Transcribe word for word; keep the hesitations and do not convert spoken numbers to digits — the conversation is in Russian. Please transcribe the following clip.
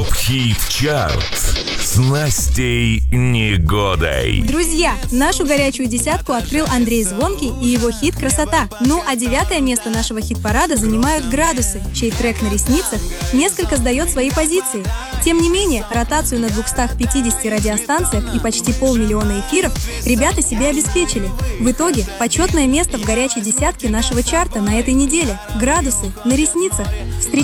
ТОП-хит чарт с Настей Негодой. Друзья, нашу горячую десятку открыл Андрей Звонкий и его хит «Красота». Ну а девятое место нашего хит-парада занимают «Градусы», чей трек «На ресницах» несколько сдает свои позиции. Тем не менее, ротацию на двухстах пятидесяти радиостанциях и почти полмиллиона эфиров ребята себе обеспечили. В итоге, почетное место в горячей десятке нашего чарта на этой неделе. «Градусы» на ресницах. Встречайте